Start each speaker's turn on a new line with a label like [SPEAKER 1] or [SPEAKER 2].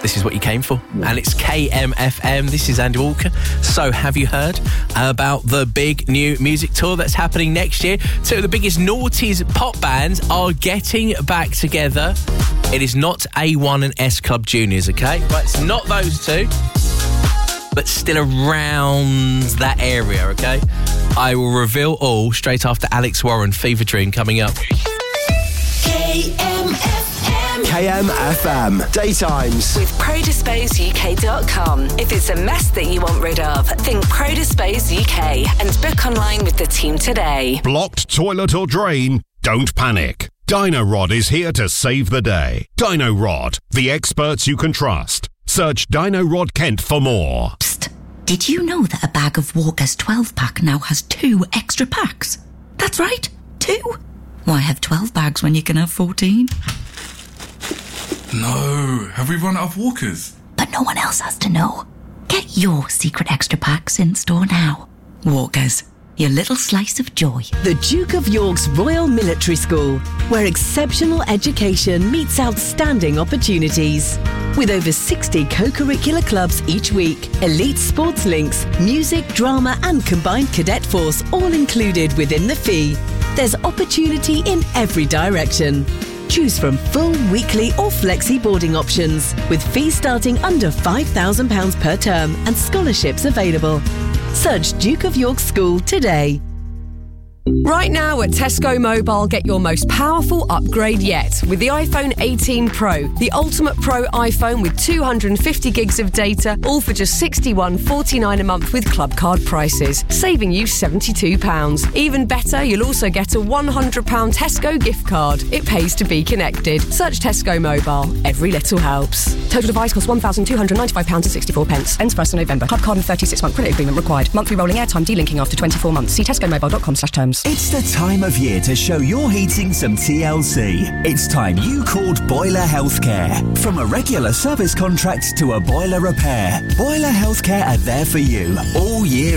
[SPEAKER 1] this is what you came for. And it's KMFM. This is Andy Walker. So have you heard about the big new music tour that's happening next year? Two of the biggest noughties pop bands are getting back together. It is not A1 and S Club Juniors, okay? Right, it's not those two, but still around that area, okay? I will reveal all straight after Alex Warren, Fever Dream, coming up.
[SPEAKER 2] KMFM Daytimes
[SPEAKER 3] with ProDisposeUK.com. If it's a mess that you want rid of, think ProDispose UK and book online with the team today.
[SPEAKER 4] Blocked toilet or drain? Don't panic. Dino-Rod is here to save the day. Dino-Rod, the experts you can trust. Search Dino-Rod Kent for more.
[SPEAKER 5] Psst. Did you know that a bag of Walker's 12-pack now has 2 extra packs? That's right, 2. Why have 12 bags when you can have 14?
[SPEAKER 6] No, have we run out of Walkers?
[SPEAKER 5] But no one else has to know. Get your secret extra packs in store now. Walkers, your little slice of joy.
[SPEAKER 7] The Duke of York's Royal Military School, where exceptional education meets outstanding opportunities. With over 60 co-curricular clubs each week, elite sports links, music, drama and combined cadet force all included within the fee. There's opportunity in every direction. Choose from full, weekly or flexi boarding options with fees starting under £5,000 per term and scholarships available. Search Duke of York School today.
[SPEAKER 8] Right now at Tesco Mobile, get your most powerful upgrade yet with the iPhone 18 Pro, the ultimate Pro iPhone with 250 gigs of data, all for just $61.49 a month with club card prices, saving you £72. Even better, you'll also get a £100 Tesco gift card. It pays to be connected. Search Tesco Mobile. Every little helps. Total device costs £1,295.64. Ends 1st of November. Club card and 36-month credit agreement required. Monthly rolling airtime delinking after 24 months. See tescomobile.com/terms.
[SPEAKER 9] It's the time of year to show your heating some TLC. It's time you called Boiler Healthcare. From a regular service contract to a boiler repair, Boiler Healthcare are there for you all year